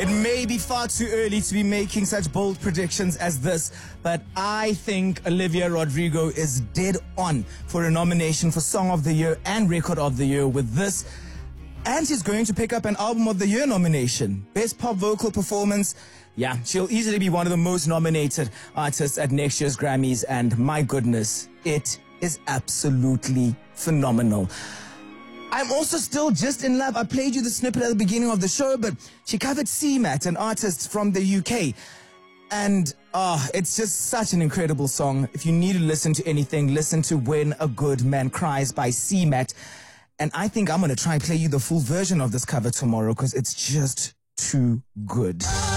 It may be far too early to be making such bold predictions as this, but I think Olivia Rodrigo is dead on for a nomination for Song of the Year and Record of the Year with this. And she's going to pick up an Album of the Year nomination. Best Pop Vocal Performance. Yeah, she'll easily be one of the most nominated artists at next year's Grammys. And my goodness, it is absolutely phenomenal. I'm also still just in love. I played you the snippet at the beginning of the show, but she covered CMAT, an artist from the UK. And it's just such an incredible song. If you need to listen to anything, listen to When a Good Man Cries by CMAT. And I think I'm going to try and play you the full version of this cover tomorrow because it's just too good.